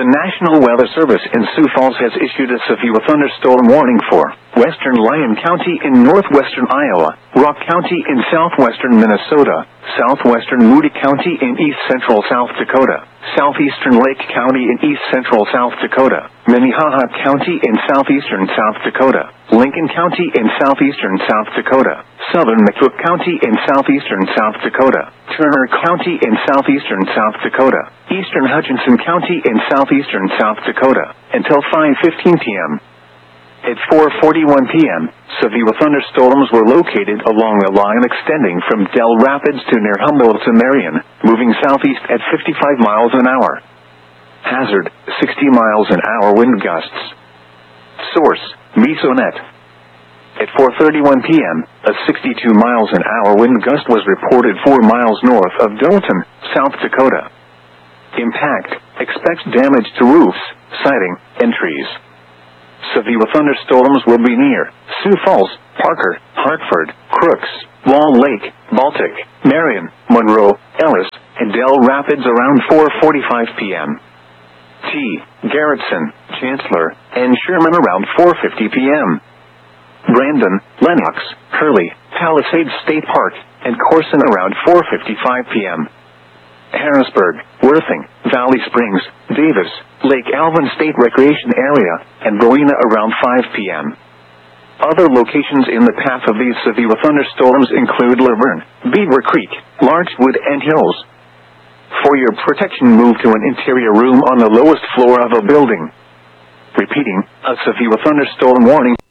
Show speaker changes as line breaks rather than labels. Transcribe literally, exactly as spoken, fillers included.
The National Weather Service in Sioux Falls has issued a severe thunderstorm warning for western Lyon County in northwestern Iowa, Rock County in southwestern Minnesota, southwestern Moody County in east-central South Dakota, southeastern Lake County in east-central South Dakota, Minnehaha County in southeastern South Dakota, Lincoln County in southeastern South Dakota, southern McCook County in southeastern South Dakota, Turner County in southeastern South Dakota, eastern Hutchinson County in southeastern South Dakota, until five fifteen p m At four forty-one p m, severe thunderstorms were located along a line extending from Dell Rapids to near Humboldt to Marion, moving southeast at fifty-five miles an hour. Hazard, sixty miles an hour wind gusts. Source, Mesonet. At four thirty-one p m, a sixty-two miles an hour wind gust was reported four miles north of Dalton, South Dakota. Impact, expects damage to roofs, siding, and trees. Severe thunderstorms will be near Sioux Falls, Parker, Hartford, Crooks, Wall Lake, Baltic, Marion, Monroe, Ellis, and Dell Rapids around four forty-five p m T. Garrettson, Chancellor, and Sherman around four fifty p m Brandon, Lenox, Hurley, Palisades State Park, and Corson around four fifty-five p m Harrisburg, Worthing, Valley Springs, Davis, Lake Alvin State Recreation Area, and Rowena around five p m Other locations in the path of these severe thunderstorms include Laverne, Beaver Creek, Larchwood, and Hills. For your protection, move to an interior room on the lowest floor of a building. Repeating, a severe thunderstorm warning